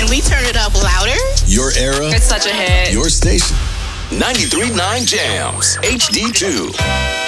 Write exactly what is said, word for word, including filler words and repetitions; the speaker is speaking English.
Can we turn it up louder? Your era. It's such a hit. Your station. ninety-three point nine Jams. H D two.